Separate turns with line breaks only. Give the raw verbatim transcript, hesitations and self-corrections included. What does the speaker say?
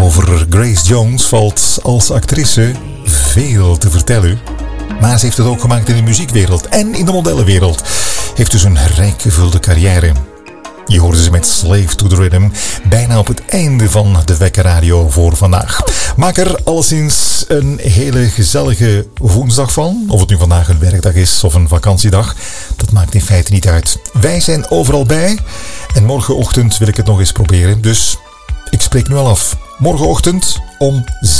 Over Grace Jones valt als actrice veel te vertellen. Maar ze heeft het ook gemaakt in de muziekwereld en in de modellenwereld. Heeft dus een rijk gevulde carrière. Je hoorde ze met Slave to the Rhythm bijna op het einde van de Wekkerradio voor vandaag. Maak er alleszins een hele gezellige woensdag van. Of het nu vandaag een werkdag is of een vakantiedag, dat maakt in feite niet uit. Wij zijn overal bij en morgenochtend wil ik het nog eens proberen. Dus ik spreek nu al af. Morgenochtend om